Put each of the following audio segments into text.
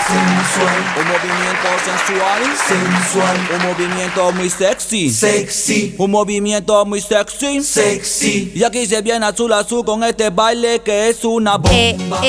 sensual. Un movimiento sensual, Sensual. un movimiento muy sexy, Sexy. un movimiento muy sexy. Sexy. Y aquí se viene azul azul con este baile que es una bomba.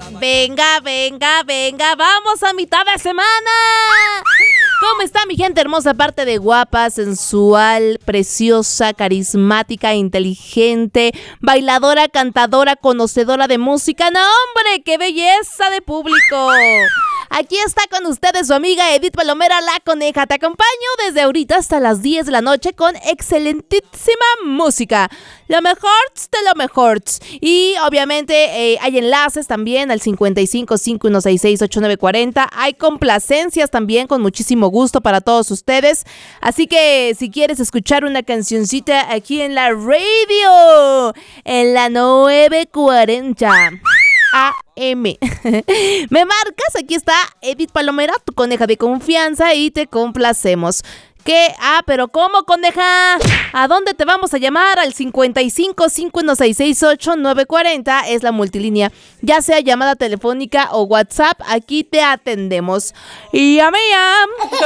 Venga, vamos a mitad de semana. ¿Cómo está mi gente hermosa? Aparte de guapa, sensual, preciosa, carismática, inteligente, bailadora, cantadora, conocedora de música. ¡No, hombre! ¡Qué belleza de público! Aquí está con ustedes su amiga Edith Palomera, la Coneja. Te acompaño desde ahorita hasta las 10 de la noche con excelentísima música. Lo mejor de lo mejor. Y obviamente hay enlaces también al 5551668940. Hay complacencias también con muchísimo gusto para todos ustedes. Así que si quieres escuchar una cancioncita aquí en la radio, en la 940 AM. Me marcas, aquí está Edith Palomera, tu coneja de confianza, y te complacemos. ¿Qué? Pero ¿cómo, coneja? ¿A dónde te vamos a llamar? Al 5551668940 es la multilínea. Ya sea llamada telefónica o WhatsApp, aquí te atendemos. Y llame ya.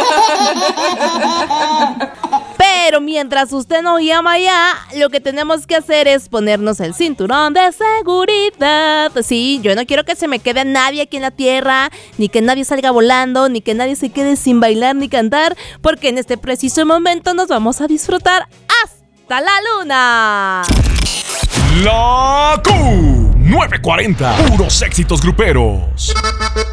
Pero mientras usted no llama ya, lo que tenemos que hacer es ponernos el cinturón de seguridad. Sí, yo no quiero que se me quede nadie aquí en la tierra, ni que nadie salga volando, ni que nadie se quede sin bailar ni cantar, porque en este preciso momento nos vamos a disfrutar hasta la luna. La Q940, puros éxitos gruperos.